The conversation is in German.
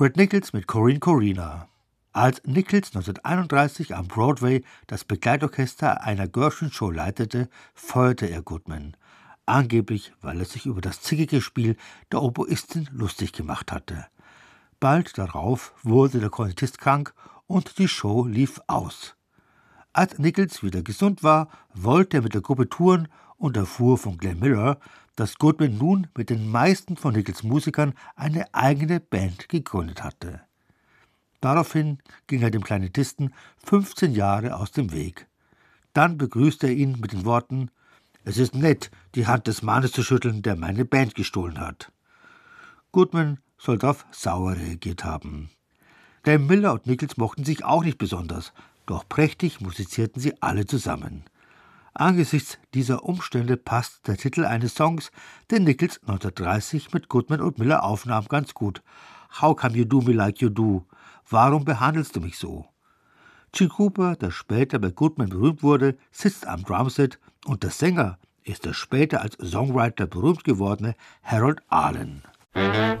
Red Nichols mit Corinne Corina. Als Nichols 1931 am Broadway das Begleitorchester einer Gershwin-Show leitete, feuerte er Goodman. Angeblich, weil er sich über das zickige Spiel der Oboistin lustig gemacht hatte. Bald darauf wurde der Kornettist krank und die Show lief aus. Als Nichols wieder gesund war, wollte er mit der Gruppe touren und erfuhr von Glenn Miller, dass Goodman nun mit den meisten von Nichols Musikern eine eigene Band gegründet hatte. Daraufhin ging er dem Klarinettisten 15 Jahre aus dem Weg. Dann begrüßte er ihn mit den Worten: »Es ist nett, die Hand des Mannes zu schütteln, der meine Band gestohlen hat.« Goodman soll darauf sauer reagiert haben. Glenn Miller und Nichols mochten sich auch nicht besonders, doch prächtig musizierten sie alle zusammen. Angesichts dieser Umstände passt der Titel eines Songs, den Nichols 1930 mit Goodman und Miller aufnahm, ganz gut. »How come you do me like you do? Warum behandelst du mich so?« Gene Krupa, der später bei Goodman berühmt wurde, sitzt am Drumset und der Sänger ist der später als Songwriter berühmt gewordene Harold Arlen.